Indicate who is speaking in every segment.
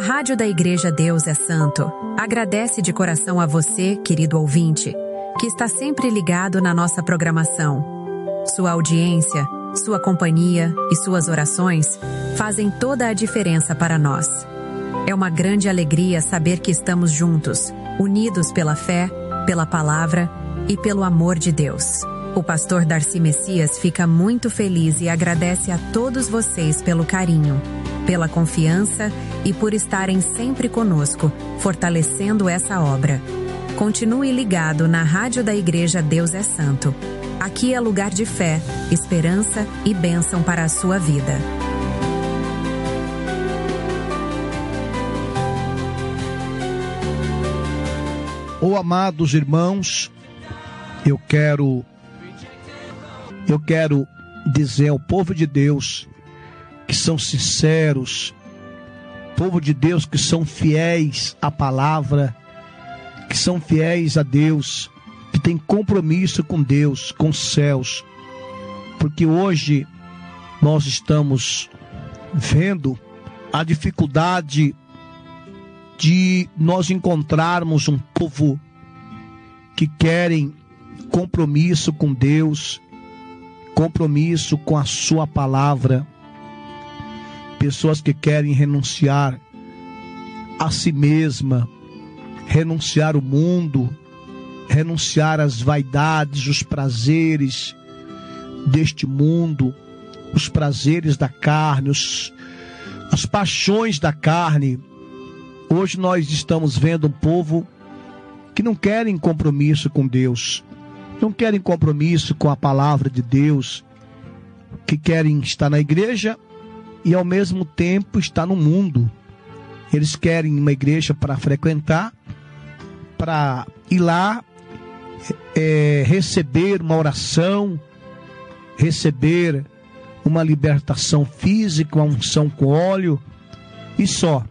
Speaker 1: Rádio da Igreja Deus é Santo agradece de coração a você, querido ouvinte, que está sempre ligado na nossa programação. Sua audiência, sua companhia e suas orações fazem toda a diferença para nós. É uma grande alegria saber que estamos juntos, unidos pela fé, pela palavra e pelo amor de Deus. O pastor Darcy Messias fica muito feliz e agradece a todos vocês pelo carinho, pela confiança e por estarem sempre conosco, fortalecendo essa obra. Continue ligado na Rádio da Igreja Deus é Santo. Aqui é lugar de fé, esperança e bênção para a sua vida.
Speaker 2: Oh, amados irmãos, eu quero dizer ao povo de Deus que são sinceros, povo de Deus que são fiéis à palavra, que são fiéis a Deus, que tem compromisso com Deus, com os céus, porque hoje nós estamos vendo a dificuldade de nós encontrarmos um povo que querem compromisso com Deus, compromisso com a sua palavra, pessoas que querem renunciar a si mesma, renunciar ao mundo, renunciar às vaidades, os prazeres deste mundo, os prazeres da carne, as paixões da carne. Hoje nós estamos vendo um povo que não querem compromisso com Deus, não querem compromisso com a palavra de Deus, que querem estar na igreja e ao mesmo tempo estar no mundo. Eles querem uma igreja para frequentar, para ir lá, receber uma oração, receber uma libertação física, uma unção com óleo, e só.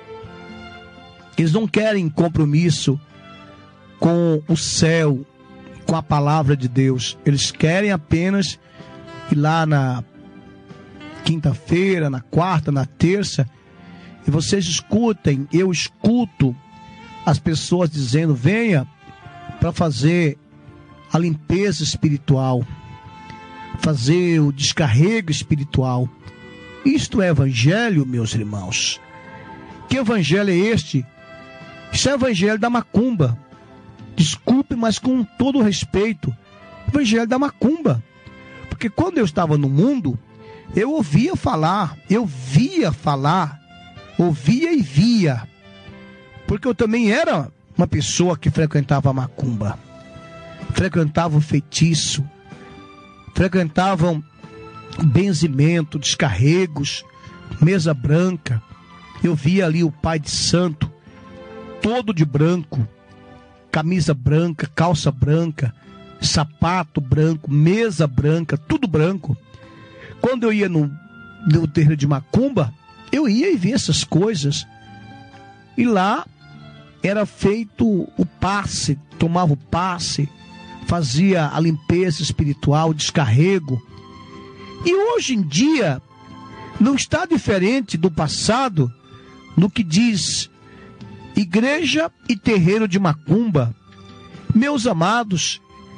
Speaker 2: Eles não querem compromisso com o céu, com a palavra de Deus. Eles querem apenas ir lá na quinta-feira, na quarta, na terça, e vocês escutem, eu escuto as pessoas dizendo: venha para fazer a limpeza espiritual, fazer o descarrego espiritual. Isto é evangelho, meus irmãos? Que evangelho é este? Isso é o evangelho da macumba. Desculpe, mas com todo o respeito, evangelho da macumba. Porque quando eu estava no mundo, eu ouvia falar, eu via falar, ouvia e via. Porque eu também era uma pessoa que frequentava a macumba, frequentava o feitiço, frequentavam benzimento, descarregos, mesa branca. Eu via ali o pai de santo, todo de branco, camisa branca, calça branca, sapato branco, mesa branca, tudo branco. Quando eu ia no terreiro de macumba, eu ia e via essas coisas. E lá era feito o passe, tomava o passe, fazia a limpeza espiritual, o descarrego. E hoje em dia não está diferente do passado no que diz igreja e terreiro de macumba. Meus amados,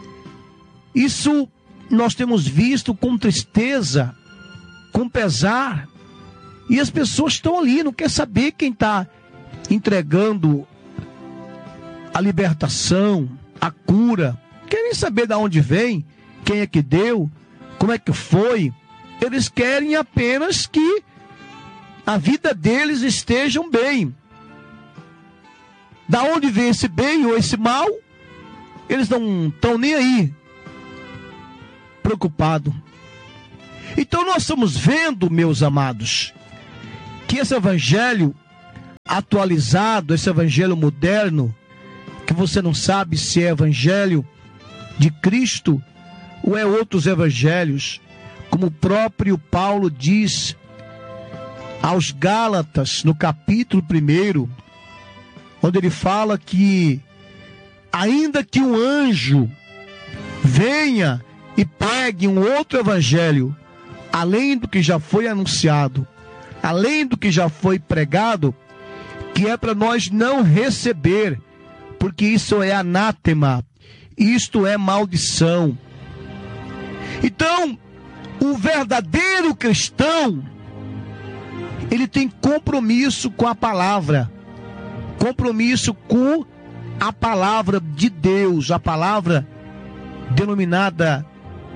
Speaker 2: isso nós temos visto com tristeza, com pesar, e as pessoas estão ali, não quer saber quem está entregando a libertação, a cura, querem saber de onde vem, quem é que deu, como é que foi. Eles querem apenas que a vida deles esteja bem. Da onde vem esse bem ou esse mal, eles não estão nem aí, preocupados. Então nós estamos vendo, meus amados, que esse evangelho atualizado, esse evangelho moderno, que você não sabe se é evangelho de Cristo ou é outros evangelhos, como o próprio Paulo diz aos Gálatas, no capítulo 1, onde ele fala que ainda que um anjo venha e pregue um outro evangelho, além do que já foi anunciado, além do que já foi pregado, que é para nós não receber, porque isso é anátema, isto é maldição. Então, o verdadeiro cristão, ele tem compromisso com a palavra, compromisso com a palavra de Deus, a palavra denominada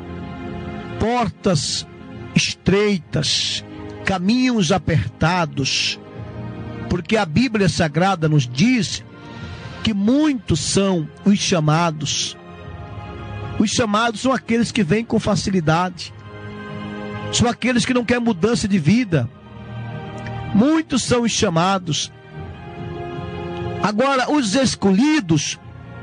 Speaker 2: portas estreitas, caminhos apertados, porque a Bíblia Sagrada nos diz que muitos são os chamados. Os chamados são aqueles que vêm com facilidade, são aqueles que não querem mudança de vida. Muitos são os chamados. Agora, os escolhidos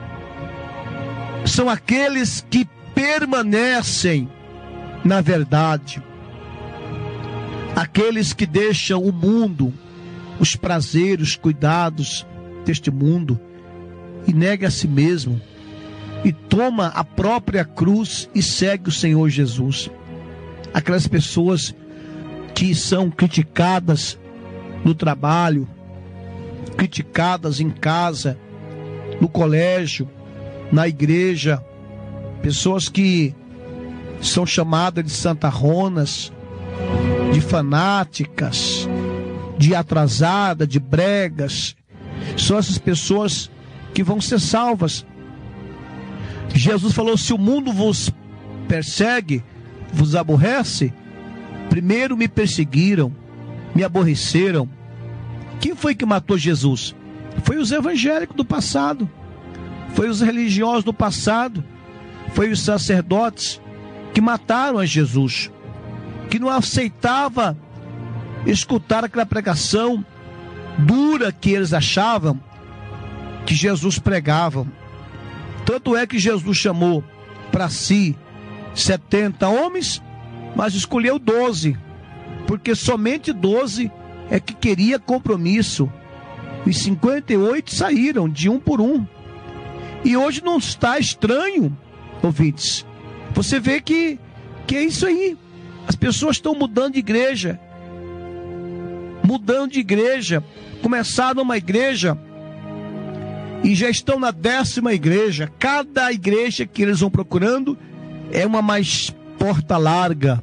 Speaker 2: são aqueles que permanecem na verdade, aqueles que deixam o mundo, os prazeres, os cuidados deste mundo, e nega a si mesmo, e toma a própria cruz e segue o Senhor Jesus. Aquelas pessoas que são criticadas no trabalho, criticadas em casa, no colégio, na igreja, pessoas que são chamadas de santarronas, de fanáticas, de atrasada, de bregas. São essas pessoas que vão ser salvas. Jesus falou: se o mundo vos persegue, vos aborrece, primeiro me perseguiram, me aborreceram. Quem foi que matou Jesus? Foi os evangélicos do passado, foi os religiosos do passado, foi os sacerdotes que mataram a Jesus, que não aceitava escutar aquela pregação dura que eles achavam que Jesus pregava. Tanto é que Jesus chamou para si 70 homens, mas escolheu 12, porque somente 12 é que queria compromisso. Os 58 saíram de um por um. E hoje não está estranho, ouvintes. Você vê que é isso aí. As pessoas estão mudando de igreja. Começaram uma igreja e já estão na 10ª igreja. Cada igreja que eles vão procurando é uma mais porta larga.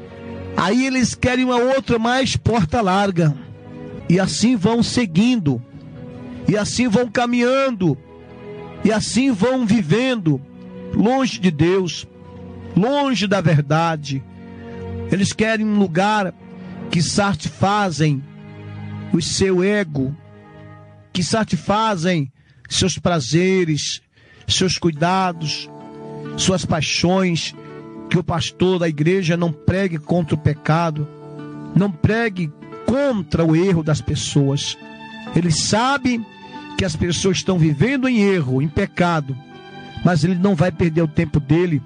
Speaker 2: Aí eles querem uma outra mais porta larga. E assim vão seguindo. E assim vão caminhando. E assim vão vivendo longe de Deus, longe da verdade. Eles querem um lugar que satisfazem o seu ego, que satisfazem seus prazeres, seus cuidados, suas paixões. Que o pastor da igreja não pregue contra o pecado, não pregue contra o erro das pessoas. Ele sabe que as pessoas estão vivendo em erro, em pecado, mas ele não vai perder o tempo dele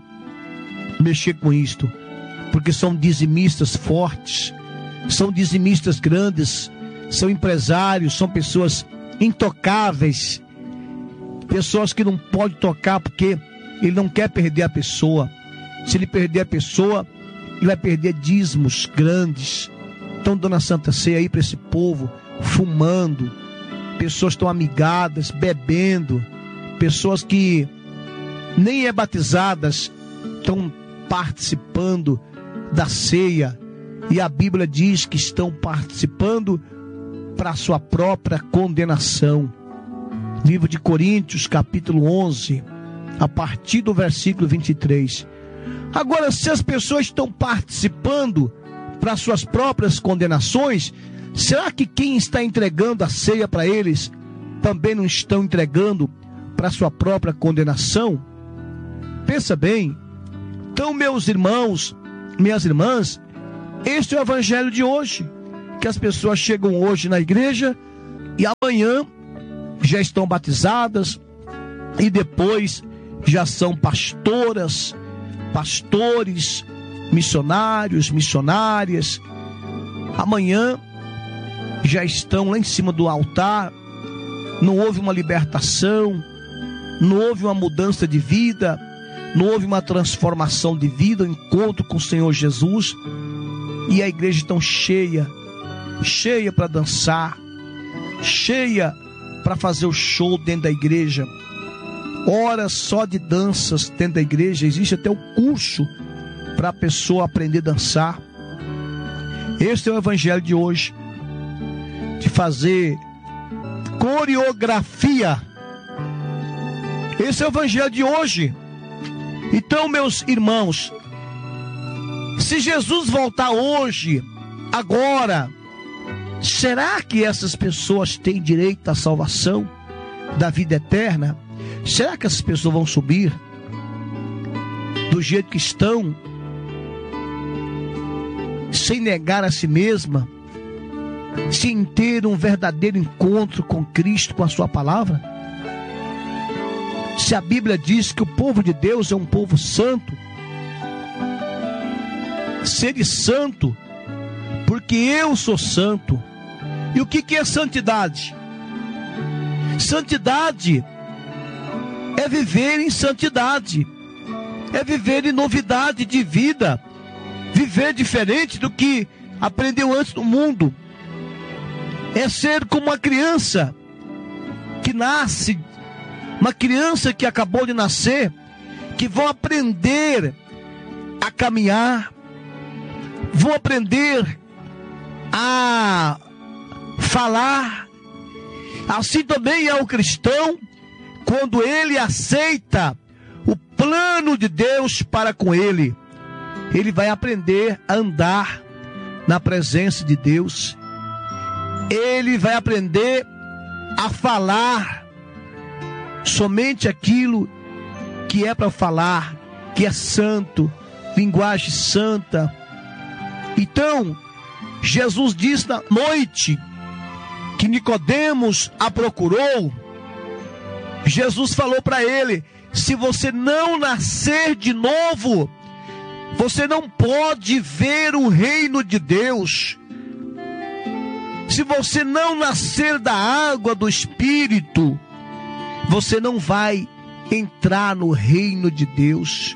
Speaker 2: mexer com isto, porque são dizimistas fortes, são dizimistas grandes, são empresários, são pessoas intocáveis, pessoas que não pode tocar porque ele não quer perder a pessoa. Se ele perder a pessoa, ele vai perder dízimos grandes. Estão dando a Santa Ceia aí para esse povo, fumando, pessoas estão amigadas, bebendo, pessoas que nem é batizadas estão participando da ceia, e a Bíblia diz que estão participando para a sua própria condenação. Livro de Coríntios, capítulo 11, a partir do versículo 23. Agora, se as pessoas estão participando para suas próprias condenações, será que quem está entregando a ceia para eles também não estão entregando para sua própria condenação? Pensa bem. Então, meus irmãos, minhas irmãs, este é o evangelho de hoje, que as pessoas chegam hoje na igreja e amanhã já estão batizadas e depois já são pastoras, pastores, missionários, missionárias. Amanhã já estão lá em cima do altar. Não houve uma libertação, não houve uma mudança de vida, não houve uma transformação de vida, um encontro com o Senhor Jesus. E a igreja está cheia para dançar, cheia para fazer o show dentro da igreja, horas só de danças dentro da igreja. Existe até o curso para a pessoa aprender a dançar. Este é o evangelho de hoje, de fazer coreografia. Esse é o evangelho de hoje. Então, meus irmãos, se Jesus voltar hoje, agora, será que essas pessoas têm direito à salvação, da vida eterna? Será que essas pessoas vão subir do jeito que estão, sem negar a si mesma, sem ter um verdadeiro encontro com Cristo, com a sua palavra? Se a Bíblia diz que o povo de Deus é um povo santo, sede santo, porque eu sou santo. E o que é santidade? Santidade é viver em santidade, é viver em novidade de vida, viver diferente do que aprendeu antes no mundo, é ser como uma criança que nasce, uma criança que acabou de nascer, que vão aprender a caminhar, vão aprender a falar. Assim também é o cristão, quando ele aceita o plano de Deus para com ele. Ele vai aprender a andar na presença de Deus. Ele vai aprender a falar somente aquilo que é para falar, que é santo, linguagem santa. Então, Jesus diz na noite que Nicodemos a procurou, Jesus falou para ele: se você não nascer de novo, você não pode ver o reino de Deus. Se você não nascer da água do Espírito, você não vai entrar no reino de Deus.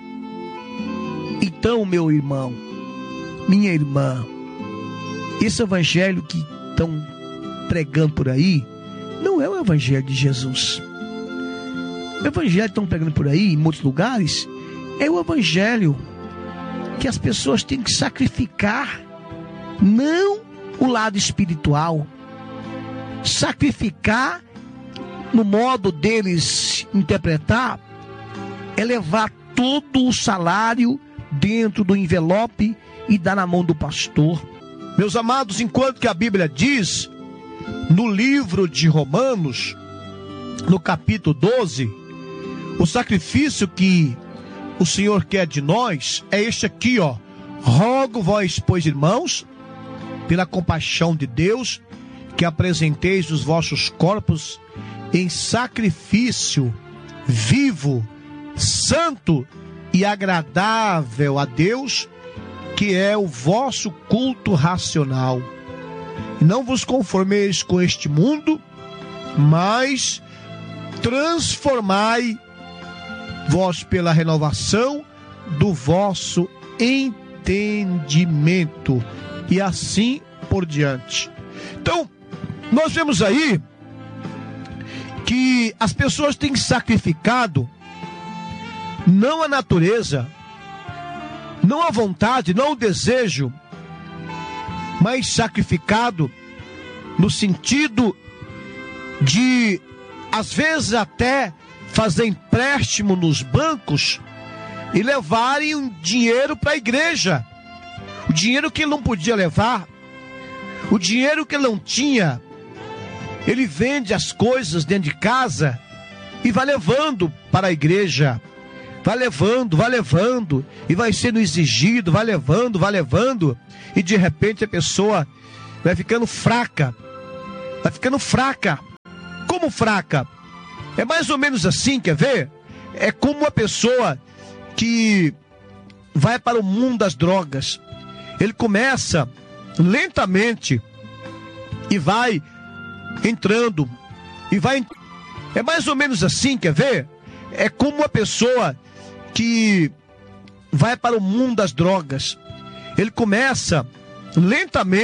Speaker 2: Então, meu irmão, minha irmã, esse evangelho que estão pregando por aí não é o evangelho de Jesus. O evangelho que estão pregando por aí em muitos lugares é o evangelho que as pessoas têm que sacrificar, não o lado espiritual, sacrificar no modo deles interpretar é levar todo o salário dentro do envelope e dar na mão do pastor. Meus amados, enquanto que a Bíblia diz no livro de Romanos, no capítulo 12, o sacrifício que o Senhor quer de nós é este aqui, ó: rogo vós, pois, irmãos, pela compaixão de Deus, que apresenteis os vossos corpos em sacrifício vivo, santo e agradável a Deus, que é o vosso culto racional. Não vos conformeis com este mundo, mas transformai vós pela renovação do vosso entendimento, e assim por diante. Então, nós vemos aí que as pessoas têm sacrificado não a natureza, não a vontade, não o desejo, mas sacrificado no sentido de, às vezes, até fazer empréstimo nos bancos e levarem um dinheiro para a igreja. O dinheiro que ele não podia levar, o dinheiro que ele não tinha, ele vende as coisas dentro de casa e vai levando para a igreja. Vai levando, e vai sendo exigido, vai levando, e de repente a pessoa vai ficando fraca. Como fraca? É mais ou menos assim, quer ver? É como uma pessoa que vai para o mundo das drogas. Ele começa lentamente e vai entrando, é mais ou menos assim, quer ver? É como uma pessoa que vai para o mundo das drogas. Ele começa lentamente